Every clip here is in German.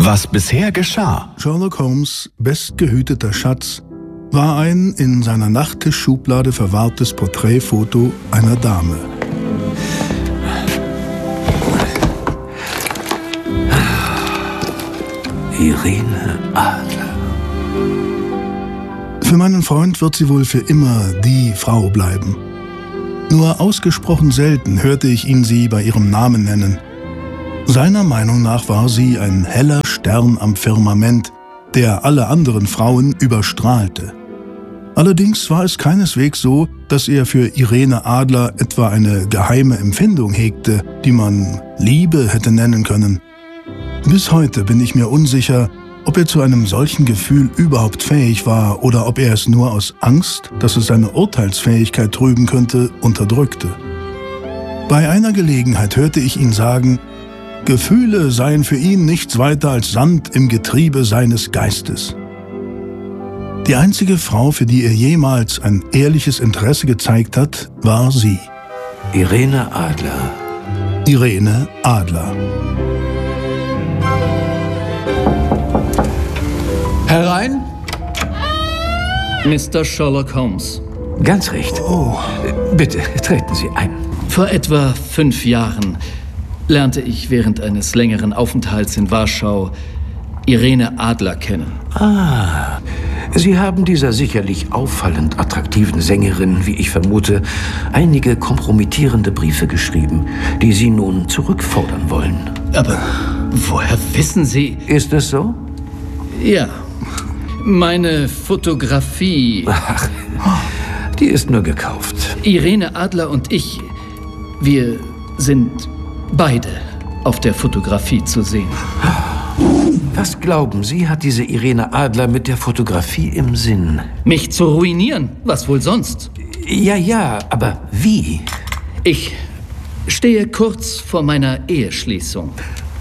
Was bisher geschah. Sherlock Holmes' bestgehüteter Schatz war ein in seiner Nachttischschublade verwahrtes Porträtfoto einer Dame. Irene Adler. Für meinen Freund wird sie wohl für immer die Frau bleiben. Nur ausgesprochen selten hörte ich ihn sie bei ihrem Namen nennen. Seiner Meinung nach war sie ein heller Stern am Firmament, der alle anderen Frauen überstrahlte. Allerdings war es keineswegs so, dass er für Irene Adler etwa eine geheime Empfindung hegte, die man Liebe hätte nennen können. Bis heute bin ich mir unsicher, ob er zu einem solchen Gefühl überhaupt fähig war oder ob er es nur aus Angst, dass es seine Urteilsfähigkeit trüben könnte, unterdrückte. Bei einer Gelegenheit hörte ich ihn sagen, Gefühle seien für ihn nichts weiter als Sand im Getriebe seines Geistes. Die einzige Frau, für die er jemals ein ehrliches Interesse gezeigt hat, war sie. Irene Adler. Irene Adler. Herein? Mr. Sherlock Holmes. Ganz recht. Oh. Bitte, treten Sie ein. Vor etwa 5 Jahren lernte ich während eines längeren Aufenthalts in Warschau Irene Adler kennen. Ah, Sie haben dieser sicherlich auffallend attraktiven Sängerin, wie ich vermute, einige kompromittierende Briefe geschrieben, die Sie nun zurückfordern wollen. Aber woher wissen Sie? Ist es so? Ja. Meine Fotografie. Ach, die ist nur gekauft. Irene Adler und ich, wir sind beide auf der Fotografie zu sehen. Was glauben Sie, hat diese Irene Adler mit der Fotografie im Sinn? Mich zu ruinieren? Was wohl sonst? Ja, aber wie? Ich stehe kurz vor meiner Eheschließung.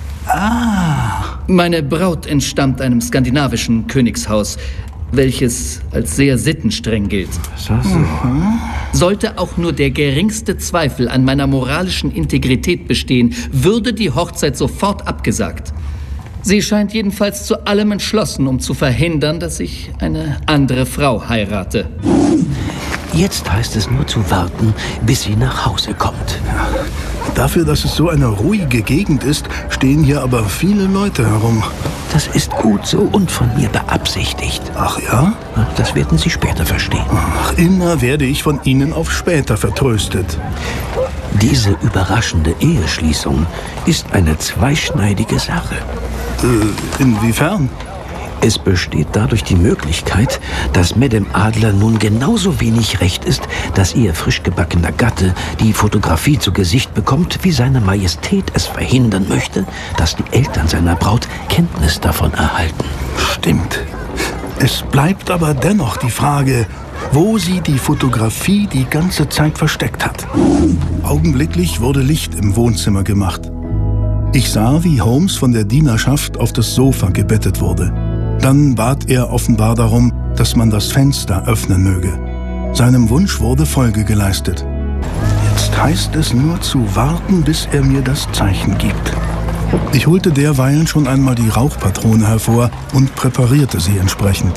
Meine Braut entstammt einem skandinavischen Königshaus, welches als sehr sittenstreng gilt. So. Sollte auch nur der geringste Zweifel an meiner moralischen Integrität bestehen, würde die Hochzeit sofort abgesagt. Sie scheint jedenfalls zu allem entschlossen, um zu verhindern, dass ich eine andere Frau heirate. Jetzt heißt es nur zu warten, bis sie nach Hause kommt. Dafür, dass es so eine ruhige Gegend ist, stehen hier aber viele Leute herum. Das ist gut so und von mir beabsichtigt. Ach ja? Das werden Sie später verstehen. Ach, immer werde ich von Ihnen auf später vertröstet. Diese überraschende Eheschließung ist eine zweischneidige Sache. Inwiefern? Es besteht dadurch die Möglichkeit, dass Madame Adler nun genauso wenig recht ist, dass ihr frisch gebackener Gatte die Fotografie zu Gesicht bekommt, wie seine Majestät es verhindern möchte, dass die Eltern seiner Braut Kenntnis davon erhalten. Stimmt. Es bleibt aber dennoch die Frage, wo sie die Fotografie die ganze Zeit versteckt hat. Augenblicklich wurde Licht im Wohnzimmer gemacht. Ich sah, wie Holmes von der Dienerschaft auf das Sofa gebettet wurde. Dann bat er offenbar darum, dass man das Fenster öffnen möge. Seinem Wunsch wurde Folge geleistet. Jetzt heißt es nur zu warten, bis er mir das Zeichen gibt. Ich holte derweilen schon einmal die Rauchpatrone hervor und präparierte sie entsprechend.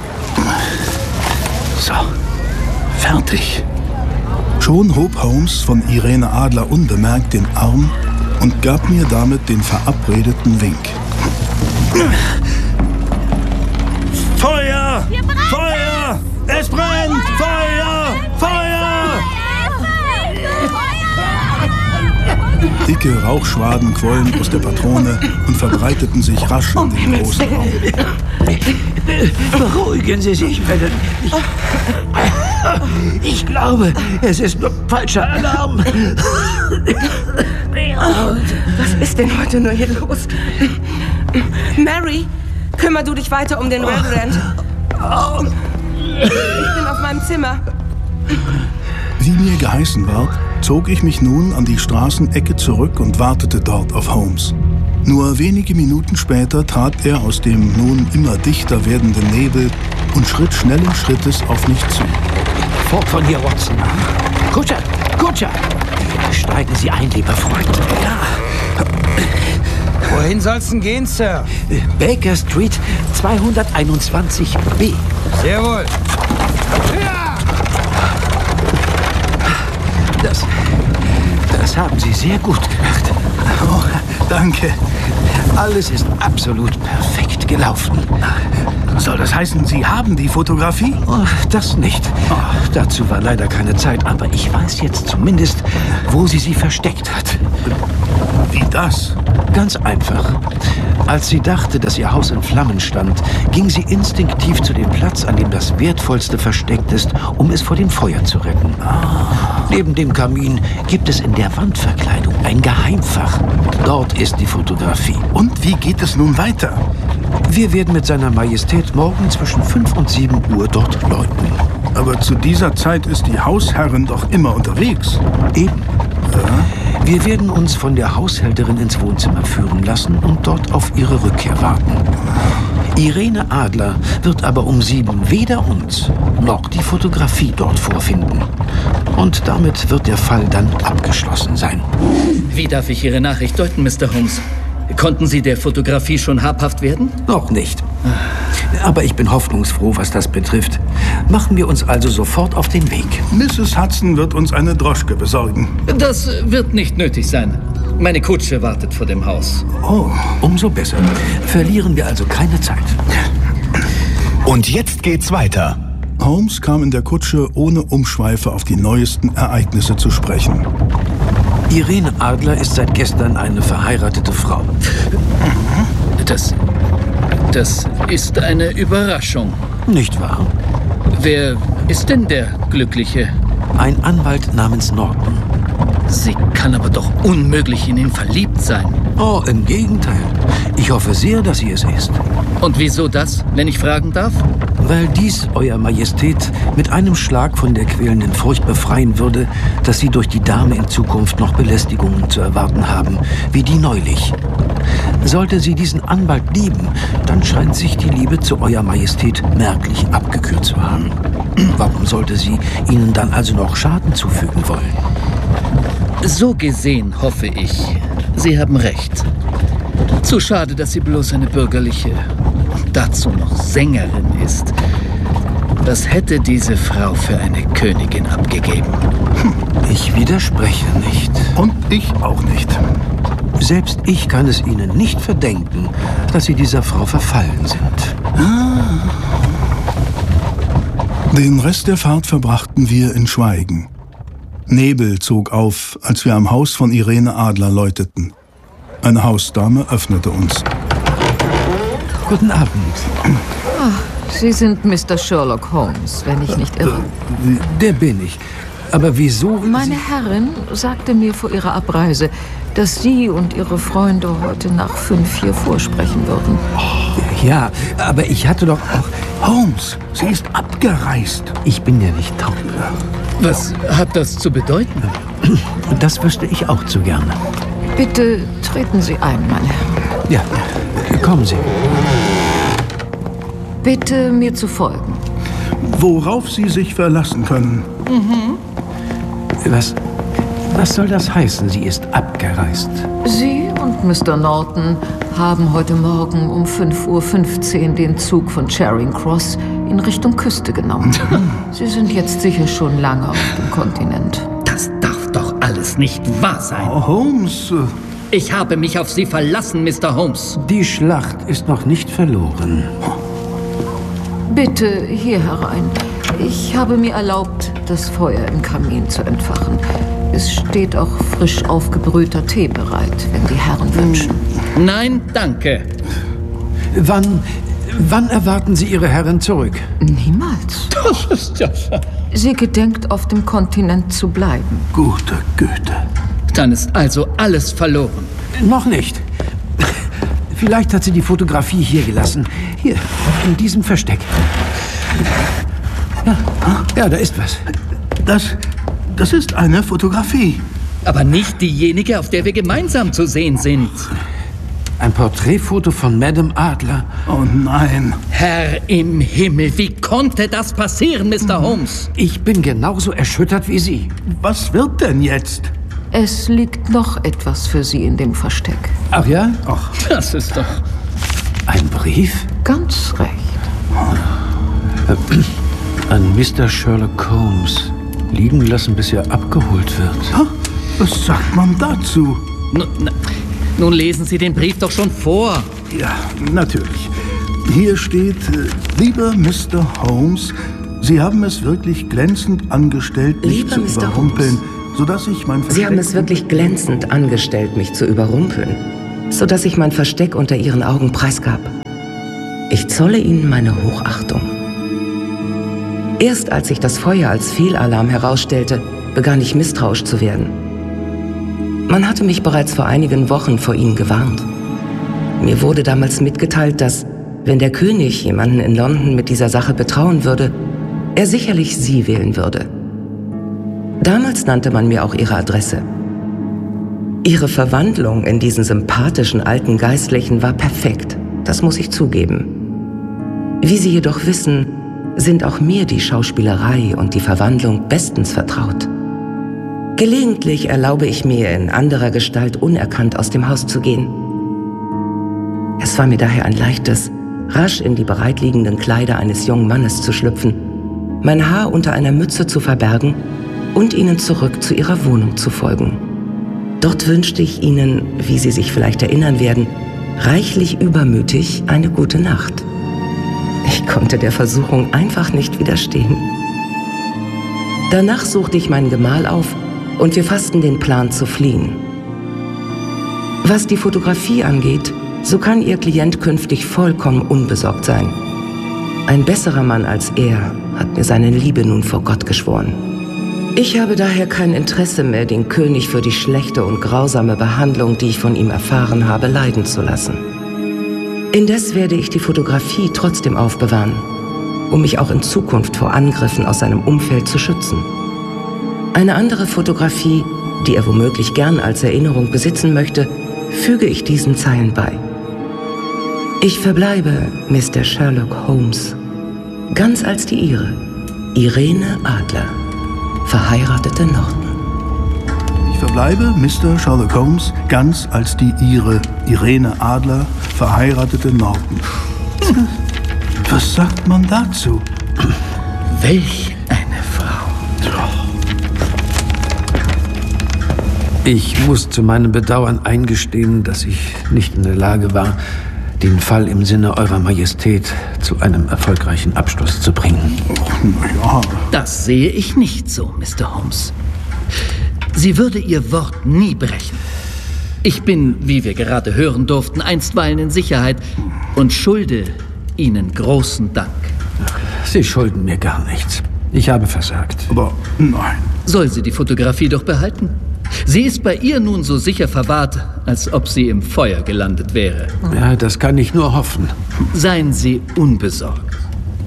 So, fertig. Schon hob Holmes von Irene Adler unbemerkt den Arm und gab mir damit den verabredeten Wink. Feuer! Feuer! Es brennt! Feuer! Feuer! Dicke Rauchschwaden quollen aus der Patrone und verbreiteten sich rasch in den großen Raum. Beruhigen Sie sich, Madame. Ich glaube, es ist nur falscher Alarm. Was ist denn heute nur hier los? Mary, kümmer du dich weiter um den Reverend. Ich bin auf meinem Zimmer. Wie mir geheißen ward, zog ich mich nun an die Straßenecke zurück und wartete dort auf Holmes. Nur wenige Minuten später trat er aus dem nun immer dichter werdenden Nebel und schritt schnellen Schrittes auf mich zu. Fort von hier, Watson. Kutscher, Kutscher! Steigen Sie ein, lieber Freund. Ja. Wohin soll's denn gehen, Sir? Baker Street 221b. Sehr wohl. Das haben Sie sehr gut gemacht. Oh, danke. Alles ist absolut perfekt gelaufen. Soll das heißen, Sie haben die Fotografie? Oh, das nicht. Dazu war leider keine Zeit, aber ich weiß jetzt zumindest, wo sie versteckt hat. Wie das? Ganz einfach. Als sie dachte, dass ihr Haus in Flammen stand, ging sie instinktiv zu dem Platz, an dem das Wertvollste versteckt ist, um es vor dem Feuer zu retten. Neben dem Kamin gibt es in der Wandverkleidung ein Geheimfach. Dort ist die Fotografie. Und wie geht es nun weiter? Wir werden mit seiner Majestät morgen zwischen 5 und 7 Uhr dort läuten. Aber zu dieser Zeit ist die Hausherrin doch immer unterwegs. Eben. Wir werden uns von der Haushälterin ins Wohnzimmer führen lassen und dort auf ihre Rückkehr warten. Irene Adler wird aber um 7 weder uns noch die Fotografie dort vorfinden. Und damit wird der Fall dann abgeschlossen sein. Wie darf ich Ihre Nachricht deuten, Mr. Holmes? Konnten Sie der Fotografie schon habhaft werden? Noch nicht. Aber ich bin hoffnungsfroh, was das betrifft. Machen wir uns also sofort auf den Weg. Mrs. Hudson wird uns eine Droschke besorgen. Das wird nicht nötig sein. Meine Kutsche wartet vor dem Haus. Oh, umso besser. Verlieren wir also keine Zeit. Und jetzt geht's weiter. Holmes kam in der Kutsche ohne Umschweife auf die neuesten Ereignisse zu sprechen. Irene Adler ist seit gestern eine verheiratete Frau. Das ist eine Überraschung. Nicht wahr? Wer ist denn der Glückliche? Ein Anwalt namens Norton. Sie kann aber doch unmöglich in ihn verliebt sein. Oh, im Gegenteil. Ich hoffe sehr, dass sie es ist. Und wieso das, wenn ich fragen darf? Weil dies, Euer Majestät, mit einem Schlag von der quälenden Furcht befreien würde, dass Sie durch die Dame in Zukunft noch Belästigungen zu erwarten haben, wie die neulich. Sollte sie diesen Anwalt lieben, dann scheint sich die Liebe zu Euer Majestät merklich abgekühlt zu haben. Warum sollte sie Ihnen dann also noch Schaden zufügen wollen? So gesehen hoffe ich, Sie haben recht. Zu schade, dass sie bloß eine bürgerliche und dazu noch Sängerin ist. Was hätte diese Frau für eine Königin abgegeben? Ich widerspreche nicht. Und ich auch nicht. Selbst ich kann es Ihnen nicht verdenken, dass Sie dieser Frau verfallen sind. Den Rest der Fahrt verbrachten wir in Schweigen. Nebel zog auf, als wir am Haus von Irene Adler läuteten. Eine Hausdame öffnete uns. Guten Abend. Sie sind Mr. Sherlock Holmes, wenn ich nicht irre. Der bin ich. Aber wieso? Meine Herrin sagte mir vor ihrer Abreise, dass Sie und Ihre Freunde heute nach 5 hier vorsprechen würden. Ja, aber ich hatte doch auch... Holmes, sie ist abgereist. Ich bin ja nicht taub. Was hat das zu bedeuten? Das wüsste ich auch zu gerne. Bitte treten Sie ein, meine Herren. Ja, kommen Sie. Bitte mir zu folgen. Worauf Sie sich verlassen können. Was soll das heißen, sie ist abgereist? Sie und Mr. Norton haben heute Morgen um 5:15 Uhr den Zug von Charing Cross in Richtung Küste genommen. Sie sind jetzt sicher schon lange auf dem Kontinent. Das darf doch alles nicht wahr sein. Oh, Holmes, Ich habe mich auf Sie verlassen, Mr. Holmes. Die Schlacht ist noch nicht verloren. Bitte hier herein. Ich habe mir erlaubt, das Feuer im Kamin zu entfachen. Es steht auch frisch aufgebrühter Tee bereit, wenn die Herren wünschen. Nein, danke. Wann erwarten Sie Ihre Herren zurück? Niemals. Das ist ja... Sie gedenkt, auf dem Kontinent zu bleiben. gute Güte. Dann ist also alles verloren. Noch nicht. Vielleicht hat sie die Fotografie hier gelassen. Hier, in diesem Versteck. Ja, da ist was. Das ist eine Fotografie. Aber nicht diejenige, auf der wir gemeinsam zu sehen sind. Ein Porträtfoto von Madame Adler. Oh nein. Herr im Himmel, wie konnte das passieren, Mr. Holmes? Ich bin genauso erschüttert wie Sie. Was wird denn jetzt? Es liegt noch etwas für Sie in dem Versteck. Ach ja? Ach, das ist doch... Ein Brief? Ganz recht. An Mr. Sherlock Holmes. Liegen lassen, bis er abgeholt wird. Was sagt man dazu? Nun lesen Sie den Brief doch schon vor. Ja, natürlich. Hier steht, lieber Mr. Holmes, Sie haben es wirklich glänzend angestellt, mich Lieber zu Mr. überrumpeln, sodass ich mein Versteck... Sie haben es wirklich glänzend angestellt, mich zu überrumpeln, sodass ich mein Versteck unter Ihren Augen preisgab. Ich zolle Ihnen meine Hochachtung. Erst als sich das Feuer als Fehlalarm herausstellte, begann ich misstrauisch zu werden. Man hatte mich bereits vor einigen Wochen vor Ihnen gewarnt. Mir wurde damals mitgeteilt, dass, wenn der König jemanden in London mit dieser Sache betrauen würde, er sicherlich Sie wählen würde. Damals nannte man mir auch Ihre Adresse. Ihre Verwandlung in diesen sympathischen alten Geistlichen war perfekt, das muss ich zugeben. Wie Sie jedoch wissen, sind auch mir die Schauspielerei und die Verwandlung bestens vertraut. Gelegentlich erlaube ich mir, in anderer Gestalt unerkannt aus dem Haus zu gehen. Es war mir daher ein leichtes, rasch in die bereitliegenden Kleider eines jungen Mannes zu schlüpfen, mein Haar unter einer Mütze zu verbergen und Ihnen zurück zu Ihrer Wohnung zu folgen. Dort wünschte ich Ihnen, wie Sie sich vielleicht erinnern werden, reichlich übermütig eine gute Nacht. Ich konnte der Versuchung einfach nicht widerstehen. Danach suchte ich meinen Gemahl auf und wir fassten den Plan zu fliehen. Was die Fotografie angeht, so kann Ihr Klient künftig vollkommen unbesorgt sein. Ein besserer Mann als er hat mir seine Liebe nun vor Gott geschworen. Ich habe daher kein Interesse mehr, den König für die schlechte und grausame Behandlung, die ich von ihm erfahren habe, leiden zu lassen. Indes werde ich die Fotografie trotzdem aufbewahren, um mich auch in Zukunft vor Angriffen aus seinem Umfeld zu schützen. Eine andere Fotografie, die er womöglich gern als Erinnerung besitzen möchte, füge ich diesen Zeilen bei. Ich verbleibe, Mr. Sherlock Holmes, ganz als die Ihre, Irene Adler, verheiratete Norton. Ich verbleibe, Mr. Sherlock Holmes, ganz als die Ihre, Irene Adler, verheiratete Norton. Was sagt man dazu? Welch eine Frau. Ich muss zu meinem Bedauern eingestehen, dass ich nicht in der Lage war, den Fall im Sinne Eurer Majestät zu einem erfolgreichen Abschluss zu bringen. Ja. Das sehe ich nicht so, Mr. Holmes. Sie würde ihr Wort nie brechen. Ich bin, wie wir gerade hören durften, einstweilen in Sicherheit und schulde Ihnen großen Dank. Sie schulden mir gar nichts. Ich habe versagt. Aber nein. Soll sie die Fotografie doch behalten? Sie ist bei ihr nun so sicher verwahrt, als ob sie im Feuer gelandet wäre. Ja, das kann ich nur hoffen. Seien Sie unbesorgt.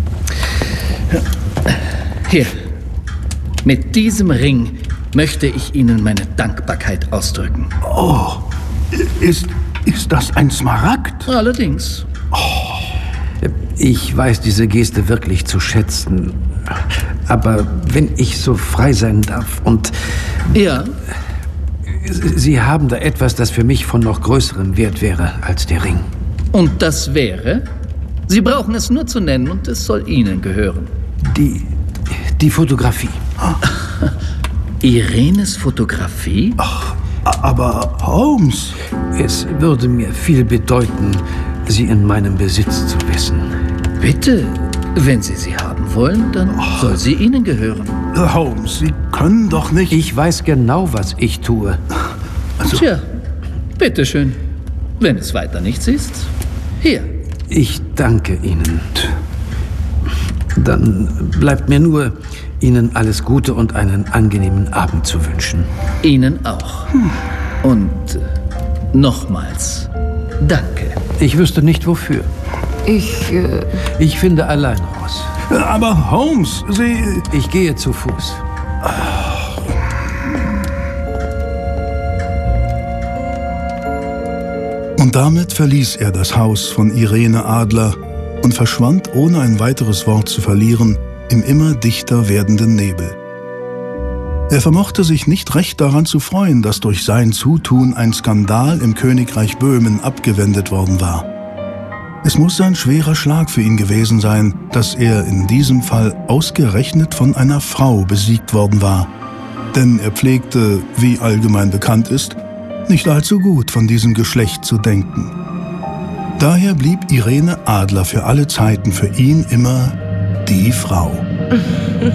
Hier, mit diesem Ring möchte ich Ihnen meine Dankbarkeit ausdrücken. Oh, ist das ein Smaragd? Allerdings. Ich weiß diese Geste wirklich zu schätzen. Aber wenn ich so frei sein darf und... Ja? Sie haben da etwas, das für mich von noch größerem Wert wäre als der Ring. Und das wäre? Sie brauchen es nur zu nennen und es soll Ihnen gehören. Die Fotografie. Irenes Fotografie? Ach, aber Holmes... Es würde mir viel bedeuten, sie in meinem Besitz zu wissen. Bitte, wenn Sie sie haben wollen, dann soll sie Ihnen gehören. Holmes, Sie können doch nicht... Ich weiß genau, was ich tue. Also, Tja, bitteschön. Wenn es weiter nichts ist, hier. Ich danke Ihnen. Dann bleibt mir nur, Ihnen alles Gute und einen angenehmen Abend zu wünschen. Ihnen auch. Und nochmals, danke. Ich wüsste nicht, wofür. Ich finde allein raus. aber Holmes, Sie... Ich gehe zu Fuß. Und damit verließ er das Haus von Irene Adler und verschwand, ohne ein weiteres Wort zu verlieren, im immer dichter werdenden Nebel. Er vermochte sich nicht recht daran zu freuen, dass durch sein Zutun ein Skandal im Königreich Böhmen abgewendet worden war. Es muss ein schwerer Schlag für ihn gewesen sein, dass er in diesem Fall ausgerechnet von einer Frau besiegt worden war. Denn er pflegte, wie allgemein bekannt ist, nicht allzu gut von diesem Geschlecht zu denken. Daher blieb Irene Adler für alle Zeiten für ihn immer die Frau.